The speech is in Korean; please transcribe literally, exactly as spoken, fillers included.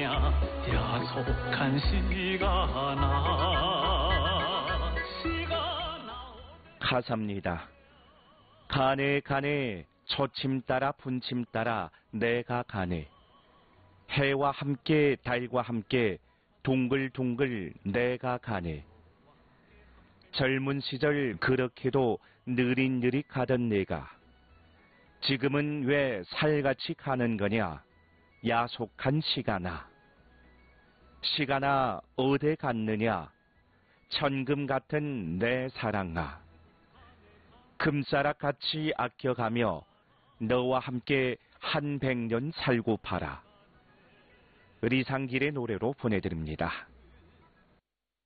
야속한 시간아 시간아. 가사입니다. 가네 가네 초침 따라 분침 따라 내가 가네. 해와 함께 달과 함께 둥글둥글 내가 가네. 젊은 시절 그렇게도 느릿느릿 가던 내가 지금은 왜 살같이 가는 거냐. 야속한 시간아. 시간아 어디 갔느냐. 천금 같은 내 사랑아. 금싸락같이 아껴가며 너와 함께 한 백년 살고 팔아. 리상길의 노래로 보내드립니다.